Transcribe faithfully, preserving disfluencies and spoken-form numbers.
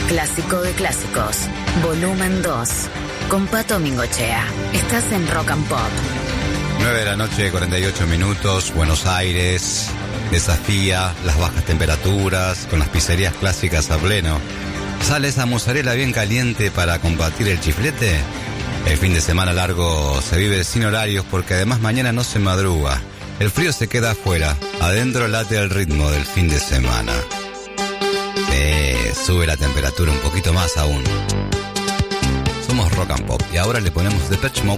Clásico de clásicos, volumen dos, con Pato Mingochea. Estás en Rock and Pop. nueve de la noche, cuarenta y ocho minutos, Buenos Aires desafía las bajas temperaturas con las pizzerías clásicas a pleno. ¿Sale esa mozzarella bien caliente para combatir el chiflete? El fin de semana largo se vive sin horarios porque además mañana no se madruga. El frío se queda afuera, adentro late el ritmo del fin de semana. Sí, sube la temperatura un poquito más aún. Somos Rock and Pop y ahora le ponemos Depeche Mode